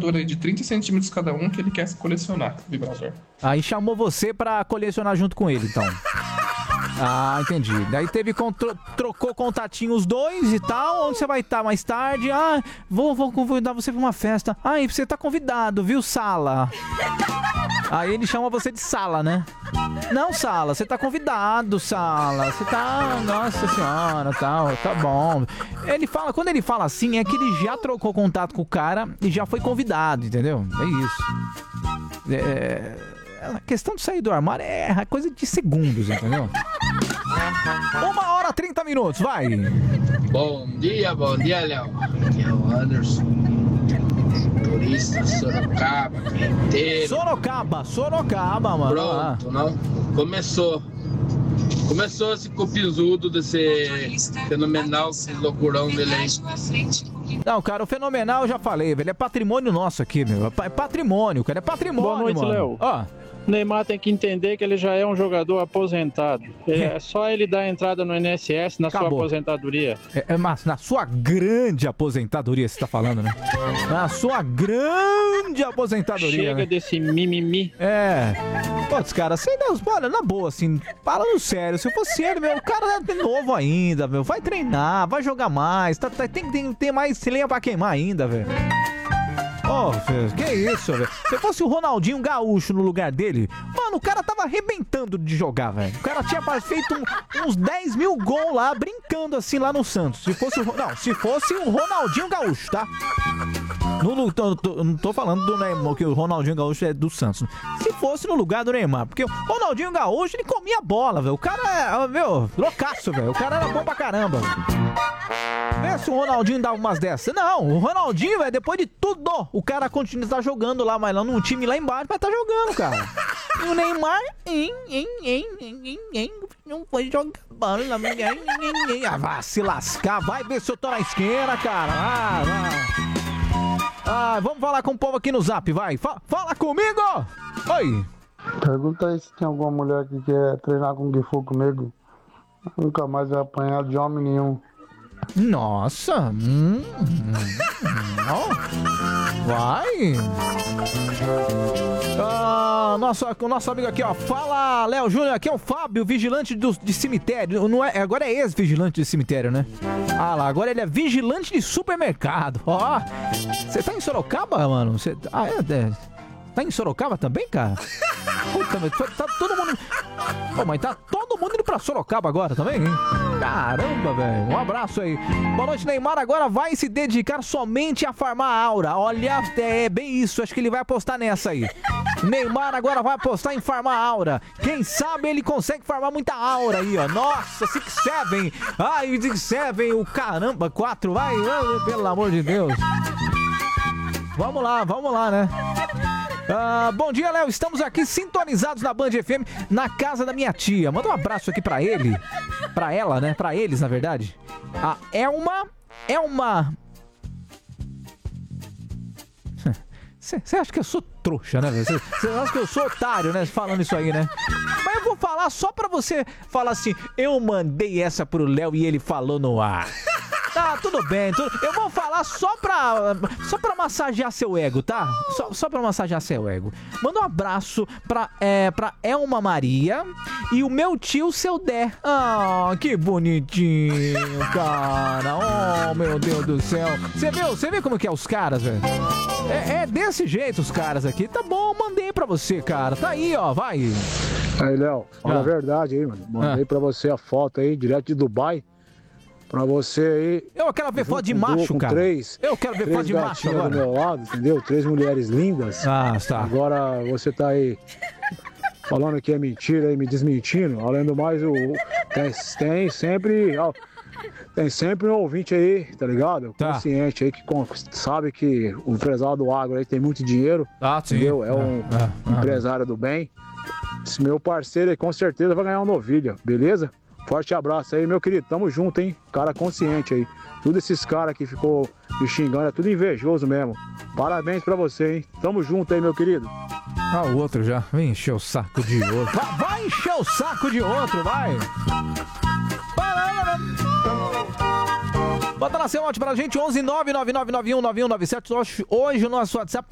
vibrador aí de 30 centímetros cada um que ele quer colecionar, vibrador. Aí chamou você pra colecionar junto com ele, então. Ah, entendi. Daí trocou contatinho os dois e tal. Onde você vai estar mais tarde? Ah, vou convidar você pra uma festa. Ah, e você tá convidado, viu, Sala? Aí ele chama você de Sala, né? Não, Sala, você tá convidado, Sala. Você tá... Nossa senhora, tal, tá bom. Quando ele fala assim, é que ele já trocou contato com o cara e já foi convidado, entendeu? É isso. A questão de sair do armário é coisa de segundos, entendeu? 1h30, vai! Bom dia, Léo. Aqui é o Anderson, turista Sorocaba, inteiro. Sorocaba, mano. Pronto, não? Começou esse cupinzudo desse fenomenal loucurão dele aí. Não, cara, o fenomenal eu já falei, velho. É patrimônio nosso aqui, meu. É patrimônio, cara. É patrimônio, Boa noite, mano. Léo. Ó. Neymar tem que entender que ele já é um jogador aposentado. É só ele dar entrada no INSS na sua aposentadoria. Mas na sua grande aposentadoria, você tá falando, né? Na sua grande aposentadoria. Chega, né, desse mimimi. Putz, cara, sem Deus, olha, na boa, assim, falando sério, se eu fosse ele, meu, o cara é novo ainda, meu, vai treinar, vai jogar mais, tem que ter mais lenha pra queimar ainda, velho. Velho, que isso, velho? Se fosse o Ronaldinho Gaúcho no lugar dele, mano, o cara tava arrebentando de jogar, velho. O cara tinha feito uns 10 mil gols lá, brincando assim lá no Santos. Se fosse o Ronaldinho Gaúcho, tá? Não tô falando do Neymar, que o Ronaldinho Gaúcho é do Santos. Se fosse no lugar do Neymar, porque o Ronaldinho Gaúcho, ele comia bola, velho. O cara meu, loucaço, velho. O cara era bom pra caramba. Vê se o Ronaldinho dava umas dessas. Não, o Ronaldinho, velho, depois de tudo, o cara continua tá jogando lá, mas lá num time lá embaixo vai tá jogando, cara. E o Neymar, não foi jogar bola. Vai se lascar, vai ver se eu tô na esquerda, cara. Vamos falar com o povo aqui no Zap, vai. Fala comigo! Oi! Pergunta aí se tem alguma mulher que quer treinar com Kung Fu comigo. Nunca mais vai apanhar de homem nenhum. Nossa! Vai! O nosso amigo aqui, ó. Fala, Léo Júnior. Aqui é o Fábio, vigilante de cemitério. Não é, agora é ex-vigilante de cemitério, né? Ah lá, agora ele é vigilante de supermercado. Ó, você tá em Sorocaba, mano? Tá em Sorocaba também, cara? Puta, tá todo mundo... Pô, mas tá todo mundo indo pra Sorocaba agora também, hein? Caramba, velho. Um abraço aí. Boa noite, Neymar agora vai se dedicar somente a farmar a aura. Olha, é bem isso. Acho que ele vai apostar nessa aí. Neymar agora vai apostar em farmar aura. Quem sabe ele consegue farmar muita aura aí, ó. Nossa, Six Seven. Ai, Six Seven, o caramba, 4. Vai, pelo amor de Deus. Vamos lá, né? Bom dia, Léo. Estamos aqui sintonizados na Band FM, na casa da minha tia. Manda um abraço aqui pra ele. Pra ela, né? Pra eles, na verdade. A Elma. Você acha que eu sou trouxa, né? Você acha que eu sou otário, né? Falando isso aí, né? Mas eu vou falar só pra você falar assim: eu mandei essa pro Léo e ele falou no ar. Tá, tudo bem. Eu vou falar só pra massagear seu ego, tá? Só pra massagear seu ego. Manda um abraço pra Elma Maria e o meu tio, seu Dé. Ah, que bonitinho, cara. Oh, meu Deus do céu. Você vê como que é os caras, velho? É desse jeito os caras aqui. Tá bom, mandei pra você, cara. Tá aí, ó, vai. Aí, Léo, fala a verdade aí, mano. Mandei pra você a foto aí, direto de Dubai. Pra você aí. Eu quero ver foto de macho, cara. Eu quero ver foto de macho agora. Do meu lado, entendeu? 3 mulheres lindas. Tá. Agora você tá aí falando que é mentira aí, me desmentindo. Além do mais, tem sempre um ouvinte aí, tá ligado? Tá. Consciente aí, que sabe que o empresário do agro aí tem muito dinheiro. Sim. Entendeu? É um empresário do bem. Esse meu parceiro aí com certeza vai ganhar uma novilha, beleza? Forte abraço aí, meu querido. Tamo junto, hein? Cara consciente aí. Tudo esses caras que ficou me xingando, é tudo invejoso mesmo. Parabéns pra você, hein? Tamo junto aí, meu querido. O outro já. Vem encher o saco de outro. Vai encher o saco de outro, vai! Bota lá seu áudio pra gente, 11 999919197. Hoje o nosso WhatsApp